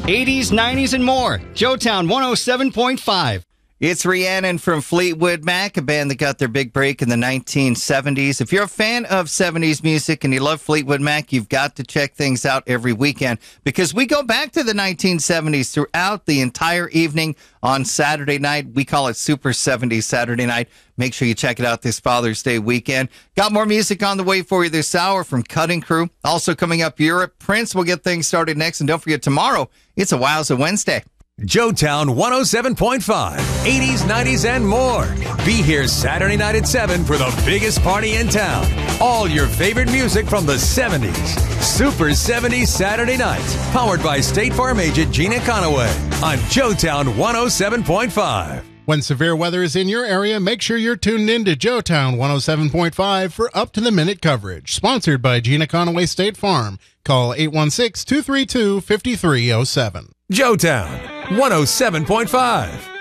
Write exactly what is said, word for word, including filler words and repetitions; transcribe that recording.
eighties, nineties, and more. Joetown one oh seven point five. It's Rhiannon from Fleetwood Mac, a band that got their big break in the nineteen seventies. If you're a fan of seventies music and you love Fleetwood Mac, you've got to check things out every weekend because we go back to the nineteen seventies throughout the entire evening on Saturday night. We call it Super seventies Saturday night. Make sure you check it out this Father's Day weekend. Got more music on the way for you this hour from Cutting Crew. Also coming up, Europe. Prince will get things started next. And don't forget, tomorrow, it's a Wowza Wednesday. Joetown one oh seven point five, eighties, nineties, and more. Be here Saturday night at seven for the biggest party in town. All your favorite music from the seventies. Super seventies Saturday night. Powered by State Farm agent Gina Conaway on Joetown one oh seven point five. When severe weather is in your area, make sure you're tuned in to Joetown one oh seven point five for up-to-the-minute coverage. Sponsored by Gina Conaway State Farm. Call eight one six, two three two, five three zero seven. Joetown one oh seven point five.